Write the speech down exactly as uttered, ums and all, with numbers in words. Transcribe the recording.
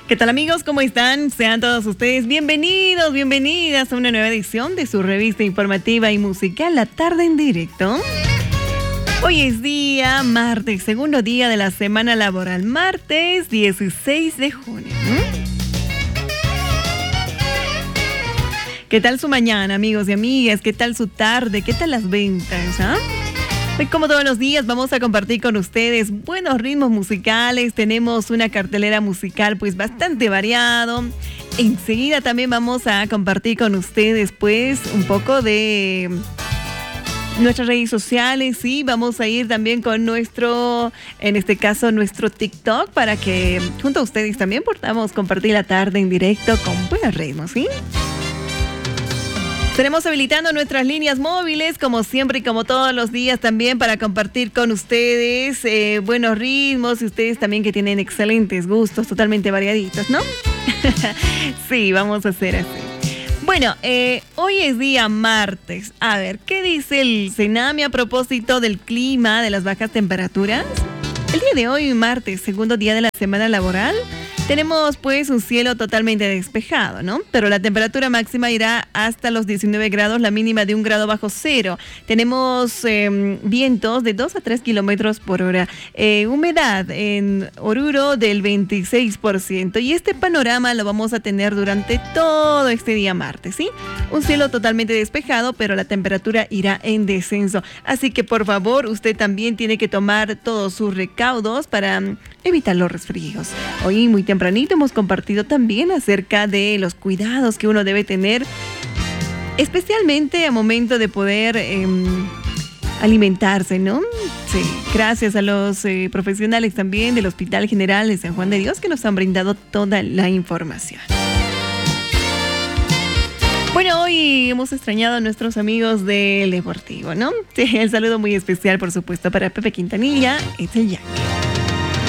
¿Qué tal, amigos? ¿Cómo están? Sean todos ustedes bienvenidos, bienvenidas a una nueva edición de su revista informativa y musical La Tarde en Directo. Hoy es día martes, segundo día de la semana laboral, martes dieciséis de junio. ¿Mm? ¿Qué tal su mañana, amigos y amigas? ¿Qué tal su tarde? ¿Qué tal las ventas? ¿Ah? Hoy, como todos los días, vamos a compartir con ustedes buenos ritmos musicales. Tenemos una cartelera musical pues bastante variado. Enseguida también vamos a compartir con ustedes pues un poco de nuestras redes sociales, y vamos a ir también con nuestro, en este caso, nuestro TikTok, para que junto a ustedes también podamos compartir la tarde en directo con buenos ritmos, ¿sí? Estaremos habilitando nuestras líneas móviles, como siempre y como todos los días también, para compartir con ustedes eh, buenos ritmos, y ustedes también que tienen excelentes gustos, totalmente variaditos, ¿no? Sí, vamos a hacer así. Bueno, eh, hoy es día martes. A ver, ¿qué dice el Senami a propósito del clima, de las bajas temperaturas? El día de hoy, martes, segundo día de la semana laboral, tenemos pues un cielo totalmente despejado, ¿no? Pero la temperatura máxima irá hasta los diecinueve grados, la mínima de un grado bajo cero. Tenemos eh, vientos de dos a tres kilómetros por hora. Eh, humedad en Oruro del veintiséis por ciento. Y este panorama lo vamos a tener durante todo este día martes, ¿sí? Un cielo totalmente despejado, pero la temperatura irá en descenso. Así que, por favor, usted también tiene que tomar todos sus recaudos para evitar los resfríos. Hoy muy tempranito hemos compartido también acerca de los cuidados que uno debe tener, especialmente a momento de poder eh, alimentarse, ¿no? Sí, gracias a los eh, profesionales también del Hospital General de San Juan de Dios, que nos han brindado toda la información. Bueno, hoy hemos extrañado a nuestros amigos del Deportivo, ¿no? Sí, el saludo muy especial, por supuesto, para Pepe Quintanilla, es el Yankee.